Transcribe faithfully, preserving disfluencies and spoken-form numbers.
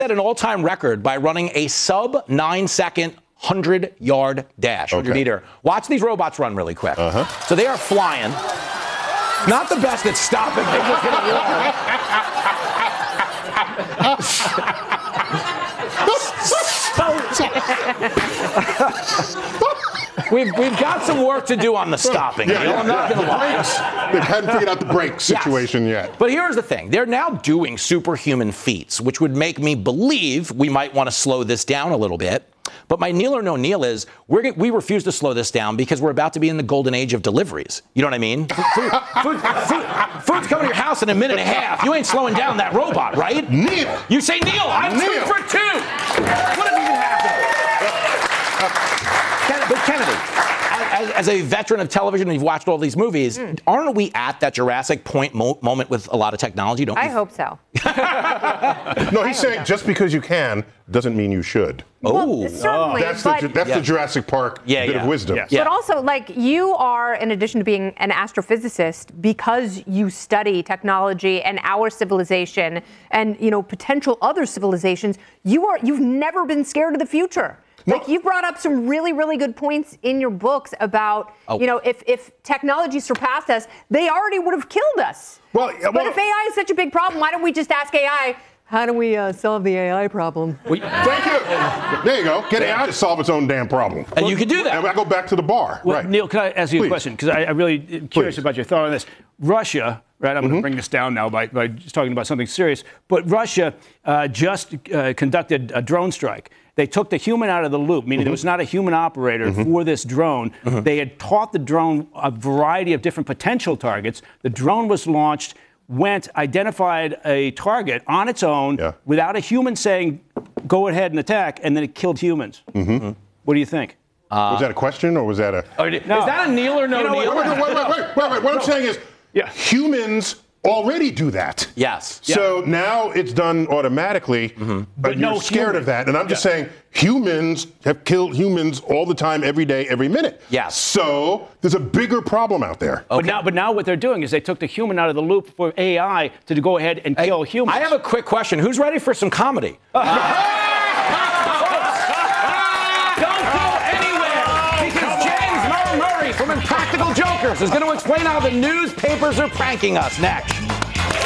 set an all-time record by running a sub nine second hundred yard dash, hundred Okay. meter. Watch these robots run really quick. Uh-huh. So they are flying. Not the best at stopping. They just hit a wall. We've, we've got some work to do on the stopping. Yeah, Neil, yeah, I'm not yeah. going to lie. Brakes. They hadn't figured out the brake situation Yes. yet. But here's the thing. They're now doing superhuman feats, which would make me believe we might want to slow this down a little bit. But my Neil or no Neil is we're, we refuse to slow this down because we're about to be in the golden age of deliveries. You know what I mean? Food, food, food, food's coming to your house in a minute and a half. You ain't slowing down that robot, right? Neil. You say Neil. I'm Neil. two for two. What has even happened? Ken, but Kennedy, as, as a veteran of television, and you've watched all these movies, mm. aren't we at that Jurassic Point mo- moment with a lot of technology? Don't I you? hope so. No, he's saying just because you can doesn't mean you should. Well, Oh, certainly, That's but, the that's Yeah. the Jurassic Park Yeah, bit yeah. of wisdom. Yeah. but also, like, you are, in addition to being an astrophysicist, because you study technology and our civilization and, you know, potential other civilizations, you are, you've never been scared of the future. No. Like, you've brought up some really, really good points in your books about, Oh. you know, if, if technology surpassed us, they already would have killed us. Well, yeah, But well- if A I is such a big problem, why don't we just ask A I, how do we uh, solve the A I problem? Thank you. There you go. Get A I to solve its own damn problem. And you can do that. And I go back to the bar. Well, right. Neil, can I ask you Please. a question? Because I'm really curious Please. about your thought on this. Russia, right? I'm going to bring this down now by, by just talking about something serious. But Russia uh, just uh, conducted a drone strike. They took the human out of the loop, meaning there was not a human operator for this drone. They had taught the drone a variety of different potential targets. The drone was launched, went, identified a target on its own Yeah. without a human saying, go ahead and attack, and then it killed humans. Mm-hmm. What do you think? was that a question or was that a? Oh, Is that a Neil or no You know what, Neil? Wait, wait, wait, wait, wait, wait, wait. What I'm saying is, Yeah. humans already do that. Yes. So now it's done automatically, but, But you're no scared human. of that. And I'm just Yeah. saying, humans have killed humans all the time, every day, every minute. Yes. So there's a bigger problem out there. But now, but now what they're doing is they took the human out of the loop for A I to go ahead and kill humans. I have a quick question. Who's ready for some comedy? Don't go anywhere because James Murray Murray from Impractical Jokers is going to explain how the newspapers are pranking us next.